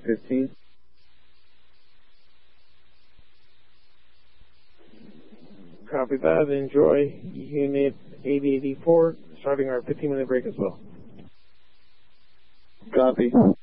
15. Copy that. Enjoy. Unit 8084, starting our 15-minute break as well. Copy.